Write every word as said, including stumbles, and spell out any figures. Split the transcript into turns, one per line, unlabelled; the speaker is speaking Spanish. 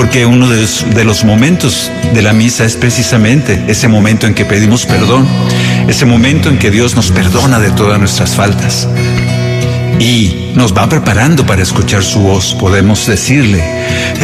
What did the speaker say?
porque uno de los, de los momentos de la misa es precisamente ese momento en que pedimos perdón, ese momento en que Dios nos perdona de todas nuestras faltas y nos va preparando para escuchar su voz. Podemos decirle: